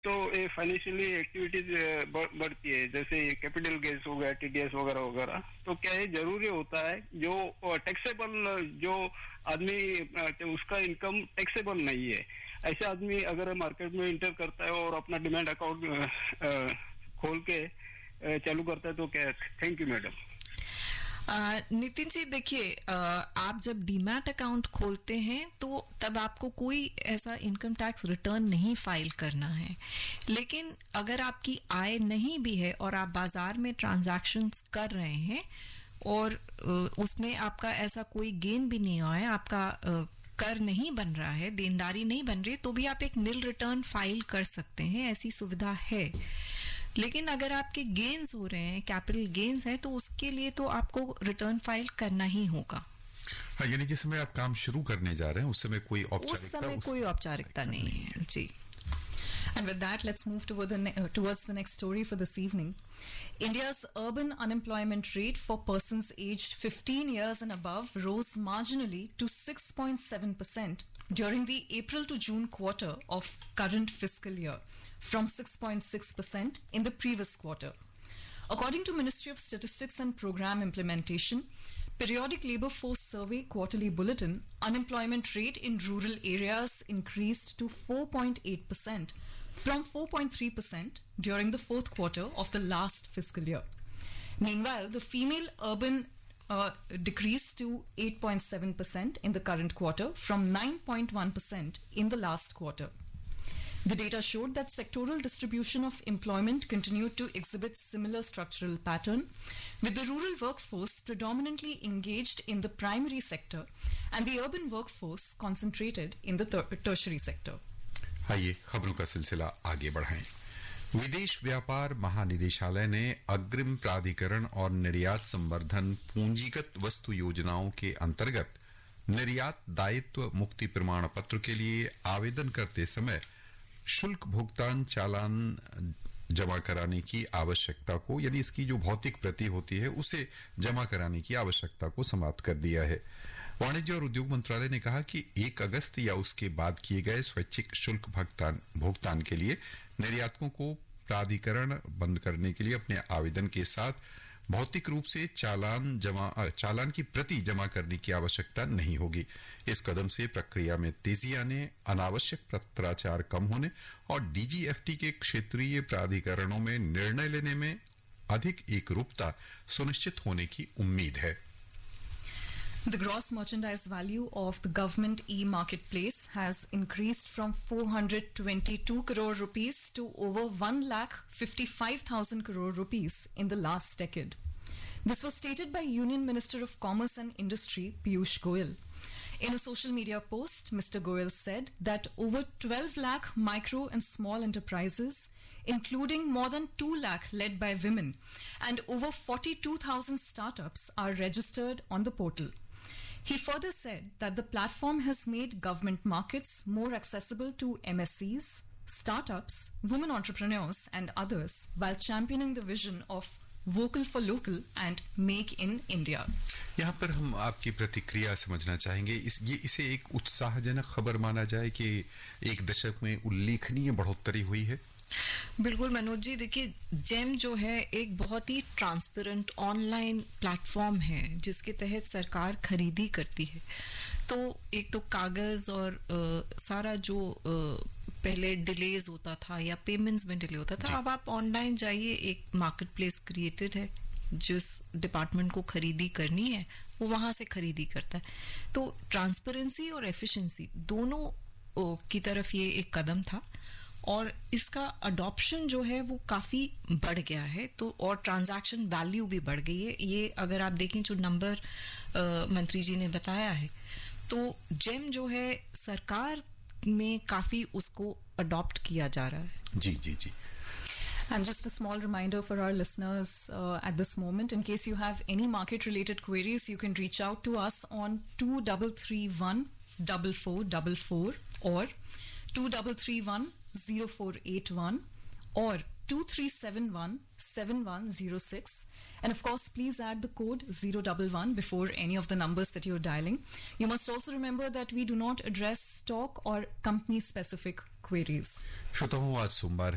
तो ये financially activities बढ़ती है, जैसे कैपिटल गेन्स हो गया, टीडीएस वगैरह वगैरह। तो क्या ये जरूरी होता है जो टैक्सेबल जो आदमी उसका इनकम टैक्सेबल नहीं है, ऐसे आदमी अगर मार्केट में इंटर करता है और अपना डिमैट अकाउंट खोल के चालू करता है तो क्या? Thank you madam. Nitin ji देखिए, आप जब डीमैट अकाउंट खोलते हैं तो तब आपको कोई ऐसा इनकम टैक्स रिटर्न नहीं फाइल करना है, लेकिन अगर आपकी आय नहीं भी है और आप बाजार में ट्रांजैक्शंस कर रहे हैं और उसमें आपका ऐसा कोई गेन भी नहीं हुआ है, आपका कर नहीं बन रहा है, देनदारी नहीं बन रही, तो भी आप एक निल रिटर्न फाइल कर सकते हैं, ऐसी सुविधा है। लेकिन अगर आपके गेन्स हो रहे हैं, कैपिटल गेन्स है, तो उसके लिए तो आपको रिटर्न फाइल करना ही होगा। हाँ, यानी जिस समय आप काम शुरू करने जा रहे हैं उस समय कोई औपचारिकता नहीं है जी। And with that, let's move towards the next story for this evening. India's urban unemployment rate for persons aged 15 years and above rose marginally to 6.7% during the April to June quarter of current fiscal year, from 6.6% in the previous quarter. According to Ministry of Statistics and Program Implementation, Periodic Labour Force Survey Quarterly Bulletin, unemployment rate in rural areas increased to 4.8% from 4.3% during the fourth quarter of the last fiscal year. Meanwhile, the female urban decreased to 8.7% in the current quarter from 9.1% in the last quarter. The data showed that sectoral distribution of employment continued to exhibit similar structural pattern, with the rural workforce predominantly engaged in the primary sector and the urban workforce concentrated in the tertiary sector. आइए खबरों का सिलसिला आगे बढ़ाएं। विदेश व्यापार महानिदेशालय ने अग्रिम प्राधिकरण और निर्यात संवर्धन पूंजीगत वस्तु योजनाओं के अंतर्गत निर्यात दायित्व मुक्ति प्रमाण पत्र के लिए आवेदन करते समय शुल्क भुगतान चालान जमा कराने की आवश्यकता को, यानी इसकी जो भौतिक प्रति होती है उसे जमा कराने की आवश्यकता को समाप्त कर दिया है। वाणिज्य और उद्योग मंत्रालय ने कहा कि 1 अगस्त या उसके बाद किए गए स्वैच्छिक शुल्क भुगतान के लिए निर्यातकों को प्राधिकरण बंद करने के लिए अपने आवेदन के साथ भौतिक रूप से चालान की प्रति जमा करने की आवश्यकता नहीं होगी। इस कदम से प्रक्रिया में तेजी आने, अनावश्यक पत्राचार कम होने और डीजीएफटी के क्षेत्रीय प्राधिकरणों में निर्णय लेने में अधिक एकरूपता सुनिश्चित होने की उम्मीद है। The gross merchandise value of the government e-marketplace has increased from 422 crore rupees to over 1,55,000 crore rupees in the last decade. This was stated by Union Minister of Commerce and Industry Piyush Goyal. In a social media post, Mr. Goyal said that over 12 lakh micro and small enterprises, including more than 2 lakh led by women, and over 42,000 startups are registered on the portal. He further said that the platform has made government markets more accessible to MSCs, startups, women entrepreneurs, and others, while championing the vision of Vocal for Local and Make in India. यहाँ पर हम आपकी प्रतिक्रिया समझना चाहेंगे। इसे एक उत्साहजनक खबर माना जाए कि 1 दशक में उल्लेखनीय बढ़ोतरी हुई है। बिल्कुल मनोज जी, देखिए जेम जो है एक बहुत ही ट्रांसपेरेंट ऑनलाइन प्लेटफॉर्म है जिसके तहत सरकार खरीदी करती है। तो एक तो कागज और सारा जो पहले डिलेज होता था या पेमेंट्स में डिले होता था, अब आप ऑनलाइन जाइए, एक मार्केट प्लेस क्रिएटेड है, जिस डिपार्टमेंट को खरीदी करनी है वो वहां से खरीदी करता है। तो ट्रांसपेरेंसी और एफिशिएंसी दोनों की तरफ ये एक कदम था और इसका अडॉप्शन जो है वो काफी बढ़ गया है, तो और ट्रांजैक्शन वैल्यू भी बढ़ गई है। ये अगर आप देखें जो नंबर मंत्री जी ने बताया है, तो जेम जो है सरकार में काफी उसको अडॉप्ट किया जा रहा है। जी जी जी। And just a small reminder for our listeners at this moment, in case you have any market related queries, you can reach out to us on 2331 4444 or 2331 0481 or 2371 7106, and of course please add the code 011 before any of the numbers that you're dialing. You must also remember that we do not address stock or company specific queries. श्रोताओं, आज सोमवार